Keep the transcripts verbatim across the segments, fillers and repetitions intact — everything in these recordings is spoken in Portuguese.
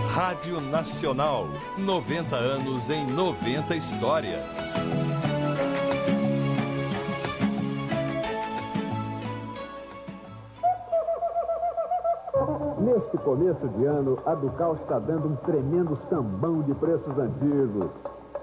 Rádio Nacional, noventa anos em noventa histórias. Neste começo de ano, a Ducal está dando um tremendo sambão de preços antigos.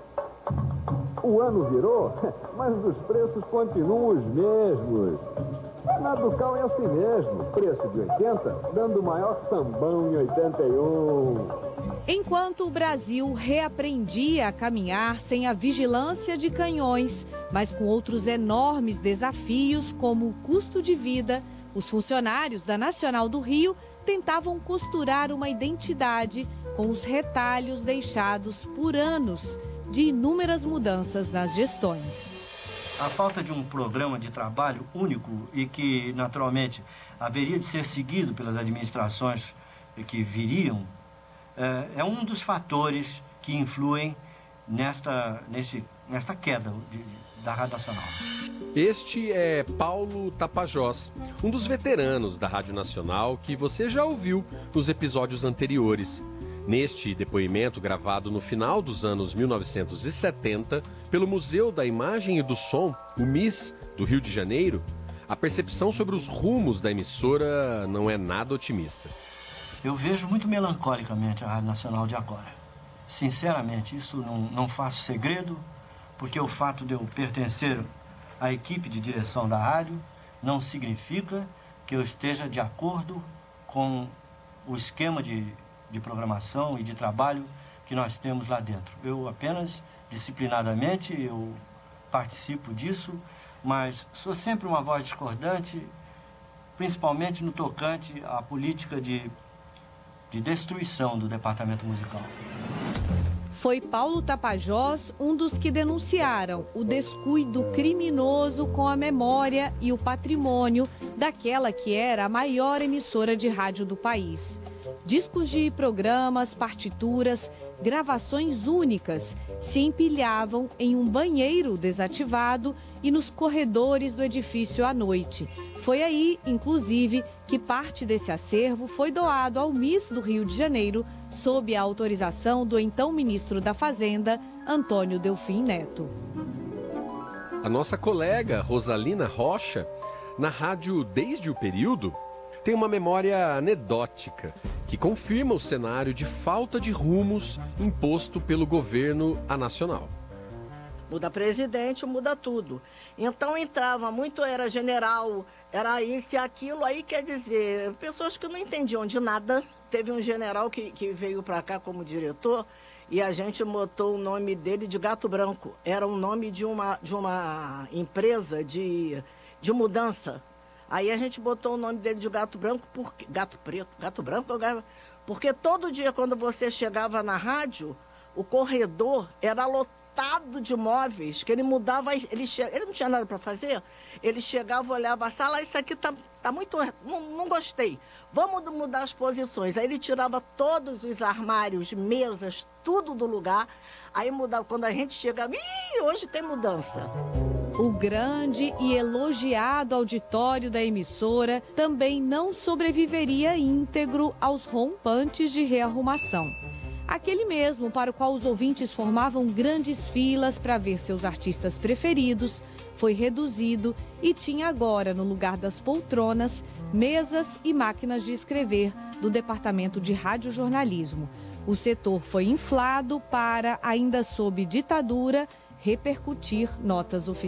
O ano virou, mas os preços continuam os mesmos. Na Ducal é assim mesmo, preço de oitenta, dando o maior sambão em oitenta e um. Enquanto o Brasil reaprendia a caminhar sem a vigilância de canhões, mas com outros enormes desafios como o custo de vida, os funcionários da Nacional do Rio tentavam costurar uma identidade com os retalhos deixados por anos de inúmeras mudanças nas gestões. A falta de um programa de trabalho único e que, naturalmente, haveria de ser seguido pelas administrações que viriam, é um dos fatores que influem nesta, nesse, nesta queda de, da Rádio Nacional. Este é Paulo Tapajós, um dos veteranos da Rádio Nacional que você já ouviu nos episódios anteriores. Neste depoimento, gravado no final dos anos mil novecentos e setenta, pelo Museu da Imagem e do Som, o M I S, do Rio de Janeiro, a percepção sobre os rumos da emissora não é nada otimista. Eu vejo muito melancolicamente a Rádio Nacional de agora. Sinceramente, isso não, não faço segredo, porque o fato de eu pertencer à equipe de direção da rádio não significa que eu esteja de acordo com o esquema de de programação e de trabalho que nós temos lá dentro. Eu apenas, disciplinadamente, eu participo disso, mas sou sempre uma voz discordante, principalmente no tocante à política de, de destruição do departamento musical. Foi Paulo Tapajós um dos que denunciaram o descuido criminoso com a memória e o patrimônio daquela que era a maior emissora de rádio do país. Discos de programas, partituras, gravações únicas se empilhavam em um banheiro desativado e nos corredores do edifício à noite. Foi aí, inclusive, que parte desse acervo foi doado ao M I S do Rio de Janeiro, sob a autorização do então ministro da Fazenda, Antônio Delfim Neto. A nossa colega Rosalina Rocha, na rádio Desde o Período, tem uma memória anedótica que confirma o cenário de falta de rumos imposto pelo governo à Nacional. Muda presidente, muda tudo. Então entrava muito, era general, era isso e aquilo, aí quer dizer, pessoas que não entendiam de nada. Teve um general que, que veio para cá como diretor e a gente botou o nome dele de Gato Branco. Era o nome de uma, de uma empresa de, de mudança. Aí a gente botou o nome dele de Gato Branco, porque, Gato Preto, Gato Branco, porque todo dia quando você chegava na rádio, o corredor era lotado de móveis, que ele mudava, ele, che... ele não tinha nada para fazer, ele chegava, olhava a sala, isso aqui tá, tá muito, não, não gostei, vamos mudar as posições. Aí ele tirava todos os armários, mesas, tudo do lugar, aí mudava, quando a gente chegava, ih, hoje tem mudança. O grande e elogiado auditório da emissora também não sobreviveria íntegro aos rompantes de rearrumação. Aquele mesmo para o qual os ouvintes formavam grandes filas para ver seus artistas preferidos, foi reduzido e tinha agora, no lugar das poltronas, mesas e máquinas de escrever do Departamento de Radiojornalismo. O setor foi inflado para, ainda sob ditadura, repercutir notas oficiais.